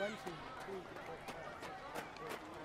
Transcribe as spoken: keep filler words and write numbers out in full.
One, two, three, four, five, six, seven, eight,